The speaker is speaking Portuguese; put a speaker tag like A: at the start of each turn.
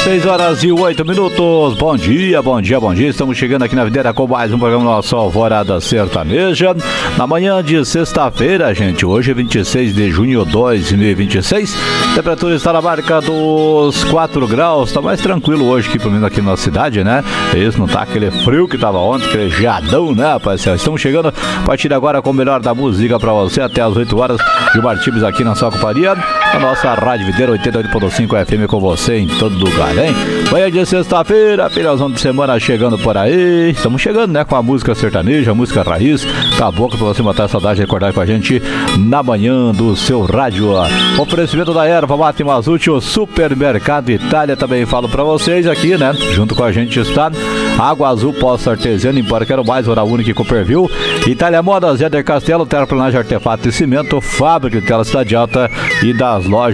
A: 6h08. Bom dia, bom dia, bom dia. Estamos chegando aqui na Videira com mais um programa nosso Alvorada Sertaneja. Na manhã de sexta-feira, gente. Hoje é 26 de junho de 2026. A temperatura está na marca dos 4 graus. Está mais tranquilo hoje aqui, pelo menos aqui na cidade, né? Isso, não tá aquele frio que tava ontem, aquele geadão, né, rapaz? Estamos chegando a partir de agora com o melhor da música pra você até as 8 horas. Gilmar Tibes aqui na sua companhia. A nossa Rádio Videira 88.5 FM com você em todo lugar, hein? Manhã de sexta-feira, finalzão de semana chegando por aí. Estamos chegando, né, com a música sertaneja, a música raiz, caboclo, pra você matar a saudade e recordar com a gente na manhã do seu rádio. Oferecimento da Erva Mate Mazute, o Supermercado Itália, também falo pra vocês aqui, né? Junto com a gente está Água Azul Poço Artesiano, embora quero mais, Hora Única e Cooperville, Itália Modas, Éder Castelo, Terraplanagem, Artefato e Cimento, Fábrica de Tela Cidade Alta e das lojas